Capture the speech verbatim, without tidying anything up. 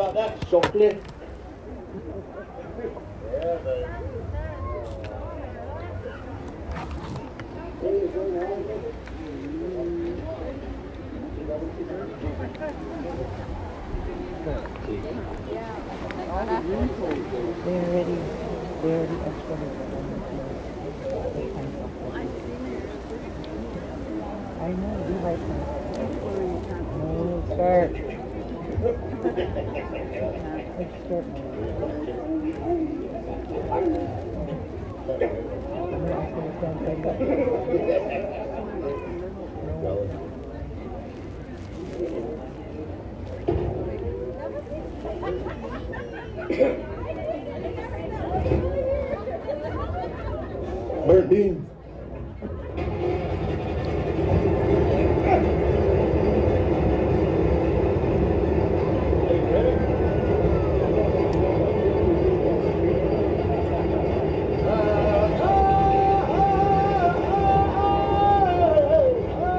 about that, chocolate? They already, they already exported it. I know, Levi's not. No, start. Let's start now. I'm gonna ask you to stand by that. No. Bird beans.